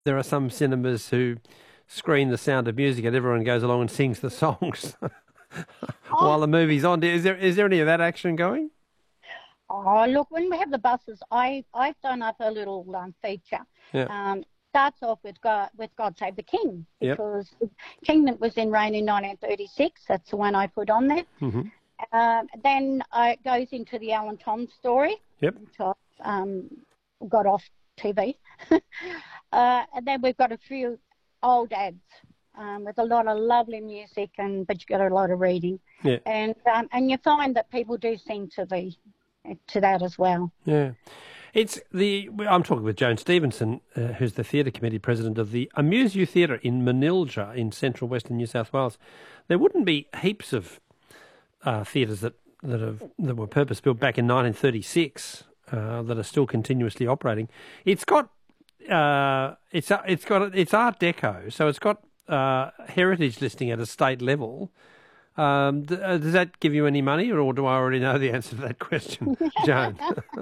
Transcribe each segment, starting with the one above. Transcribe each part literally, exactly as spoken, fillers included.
there are some cinemas who screen The Sound of Music and everyone goes along and sings the songs while the movie's on. Is there is there any of that action going? Oh, look, when we have the buses, I, I've done up a little um, feature. Yeah. Um, starts off with God, with God Save the King, Yep. because the King that was in reign in nineteen thirty-six, that's the one I put on there. Mm-hmm. Um, then uh, it goes into the Alan Tom story, Yep. which I um, got off T V. uh, and then we've got a few old ads um, with a lot of lovely music, and but you got a lot of reading. Yeah. And um, and you find that people do sing to the to that as well. Yeah. It's the. I'm talking with Joan Stevenson, uh, who's the theatre committee president of the Amuse You Theatre in Manilja in central western New South Wales. There wouldn't be heaps of uh, theatres that that have that were purpose built back in nineteen thirty-six uh, that are still continuously operating. It's got uh, it's it's got it's Art Deco, so it's got uh, heritage listing at a state level. Um, th- uh, does that give you any money, or do I already know the answer to that question, Joan?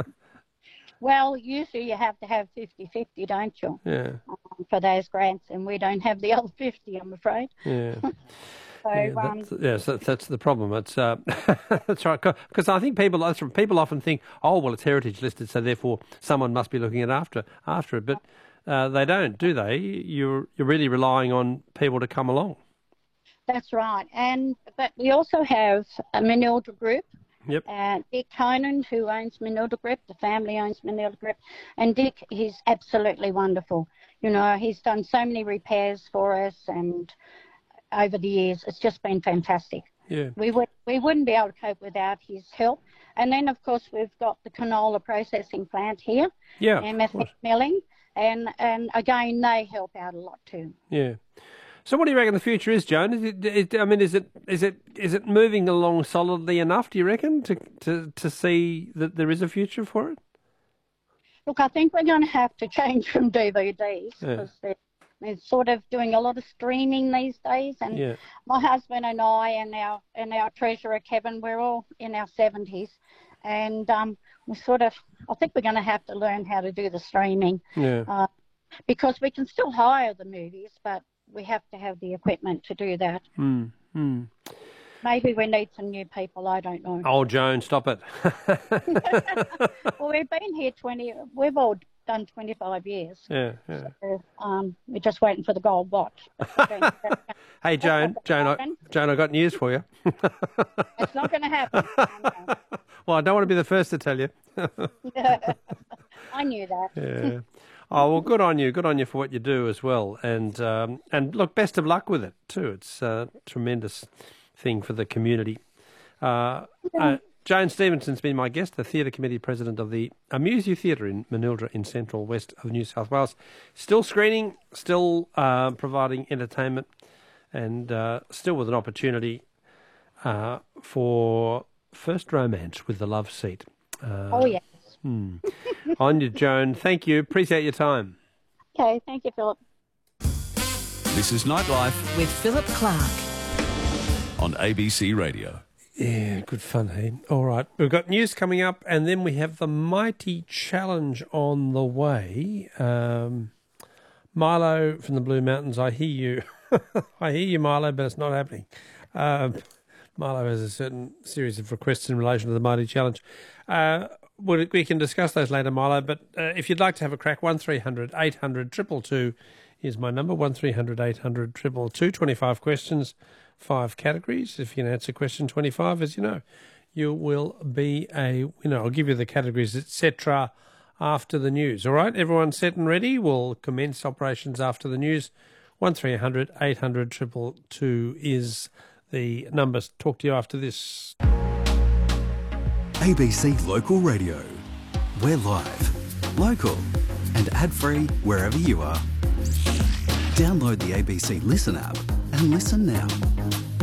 Well, usually you have to have fifty-fifty, don't you, Yeah, um, for those grants, and we don't have the other fifty, I'm afraid. yeah. So, Yeah, um, that's, yes, that's, that's the problem. It's uh, that's right, because I think people that's right, people often think, oh, well, it's heritage listed, so therefore someone must be looking at after after it, but uh, they don't, do they? You're you're really relying on people to come along. that's right. And but we also have a Manilda Group. Yep. Uh, Dick Conan, who owns Manilda Group, the family owns Manilda Group, and Dick is absolutely wonderful. You know, he's done so many repairs for us, and over the years, it's just been fantastic. Yeah. We would we wouldn't be able to cope without his help. And then, of course, we've got the canola processing plant here, Yeah. and of method course. milling, and and again they help out a lot too. Yeah. So, what do you reckon the future is, Joan? Is it, it, I mean, is it is it is it moving along solidly enough? Do you reckon to to to see that there is a future for it? Look, I think we're going to have to change from D V Ds Yeah. because they're, they're sort of doing a lot of streaming these days. And Yeah. my husband and I and our and our treasurer Kevin, we're all in our seventies, and um, we sort of I think we're going to have to learn how to do the streaming Yeah. uh, because we can still hire the movies, but we have to have the equipment to do that. Mm, mm. Maybe we need some new people. I don't know. Oh, Joan, stop it. Well, we've been here twenty. We've all done twenty-five years. Yeah, yeah. So, um, we're just waiting for the gold watch. Hey, Joan, Joan, I, Joan, I got news for you. It's not going to happen. I Well, I don't want to be the first to tell you. know. I knew that. Yeah. Oh, well, good on you. Good on you for what you do as well. And um, and look, best of luck with it too. It's a tremendous thing for the community. Uh, uh, Joan Stevenson's been my guest, the theatre committee president of the Amuse You Theatre in Manilda in central west of New South Wales. Still screening, still uh, providing entertainment, and uh, still with an opportunity uh, for first romance with the love seat. Uh, Oh, yes. Hmm. On you, Joan. Thank you. Appreciate your time. Okay, thank you, Philip. This is Nightlife With Philip Clark. on A B C Radio. Yeah, good fun, hey? All right. We've got news coming up, and then we have the Mighty Challenge on the way. Um, Milo from the Blue Mountains, I hear you. I hear you, Milo, but it's not happening. Um, Milo has a certain series of requests in relation to the Mighty Challenge. Uh, we we can discuss those later, Milo, but uh, if you'd like to have a crack, one three hundred eight hundred two two two is my number, one three hundred eight hundred two two two, twenty-five questions, five categories. If you can answer question twenty-five, as you know, you will be a winner. I'll give you the categories, et cetera, after the news. All right, everyone set and ready? We'll commence operations after the news. one three hundred eight hundred two two two is the number. Talk to you after this. A B C Local Radio. We're live, local and ad-free wherever you are. Download the A B C Listen app and listen now.